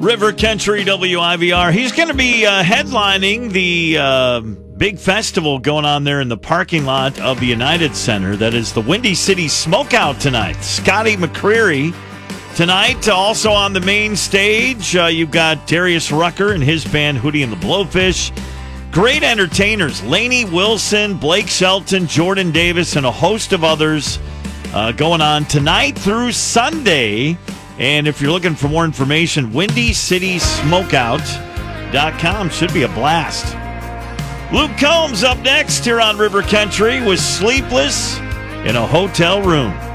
River Country WIVR. He's going to be headlining the big festival going on there in the parking lot of the United Center. That is the Windy City Smokeout tonight. Scotty McCreery tonight. Also on the main stage, you've got Darius Rucker and his band Hootie and the Blowfish. Great entertainers. Lainey Wilson, Blake Shelton, Jordan Davis, and a host of others going on tonight through Sunday. And if you're looking for more information, WindyCitySmokeout.com. Should be a blast. Luke Combs up next here on River Country with Sleepless in a Hotel Room.